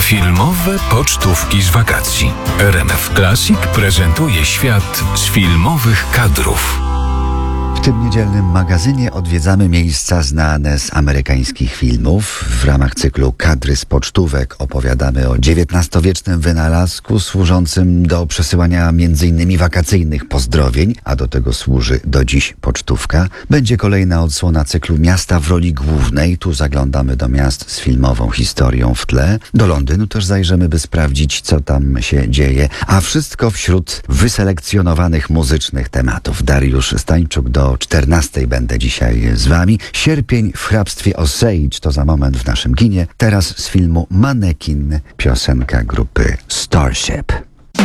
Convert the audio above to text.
Filmowe pocztówki z wakacji. RMF Classic prezentuje świat z filmowych kadrów. W tym niedzielnym magazynie odwiedzamy miejsca znane z amerykańskich filmów. W ramach cyklu Kadry z pocztówek opowiadamy o XIX-wiecznym wynalazku służącym do przesyłania m.in. wakacyjnych pozdrowień, a do tego służy do dziś pocztówka. Będzie kolejna odsłona cyklu Miasta w roli głównej. Tu zaglądamy do miast z filmową historią w tle. Do Londynu też zajrzymy, by sprawdzić, co tam się dzieje. A wszystko wśród wyselekcjonowanych muzycznych tematów. Dariusz Stańczuk, do 14 będę dzisiaj z wami. Sierpień w hrabstwie Osage to za moment w naszym kinie. Teraz z filmu Manekin, piosenka grupy Starship.